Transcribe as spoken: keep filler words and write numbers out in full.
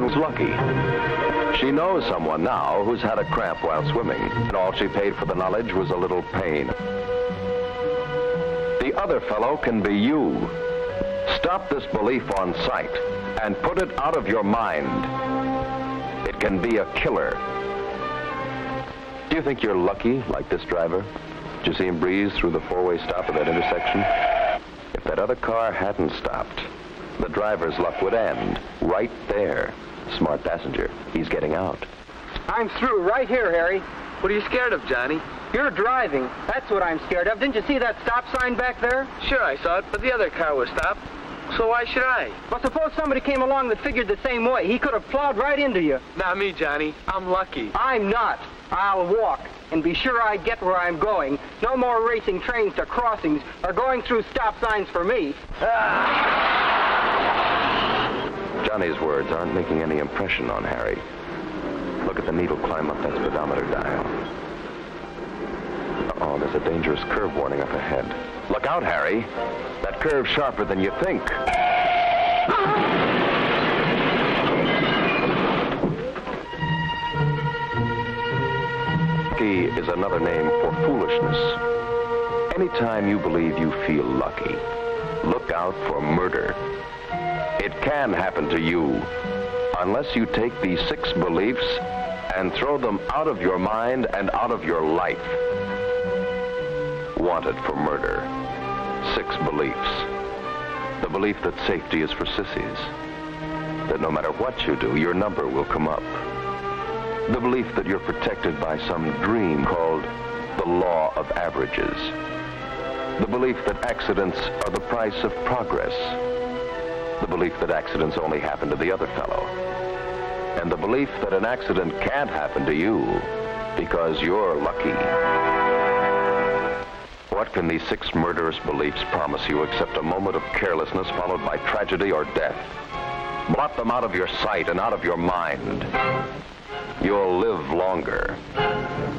feels lucky. She knows someone now who's had a cramp while swimming, and all she paid for the knowledge was a little pain. The other fellow can be you. Stop this belief on sight and put it out of your mind. It can be a killer. Do you think you're lucky, like this driver? Did you see him breeze through the four-way stop at that intersection? If that other car hadn't stopped, the driver's luck would end right there. Smart passenger. He's getting out. I'm through right here, Harry. What are you scared of, Johnny? You're driving. That's what I'm scared of. Didn't you see that stop sign back there? Sure, I saw it, but the other car was stopped. So why should I? Well, suppose somebody came along that figured the same way. He could have plowed right into you. Not me, Johnny. I'm lucky. I'm not. I'll walk and be sure I get where I'm going. No more racing trains to crossings or going through stop signs for me. Ah! Johnny's words aren't making any impression on Harry. Look at the needle climb up that speedometer dial. Oh, there's a dangerous curve warning up ahead. Look out, Harry. That curve's sharper than you think. Lucky is another name for foolishness. Anytime you believe you feel lucky, look out for murder. It can happen to you unless you take these six beliefs and throw them out of your mind and out of your life. Wanted for murder. Six beliefs. The belief that safety is for sissies. That no matter what you do, your number will come up. The belief that you're protected by some dream called the law of averages. The belief that accidents are the price of progress. The belief that accidents only happen to the other fellow. And the belief that an accident can't happen to you because you're lucky. What can these six murderous beliefs promise you except a moment of carelessness followed by tragedy or death? Blot them out of your sight and out of your mind. You'll live longer.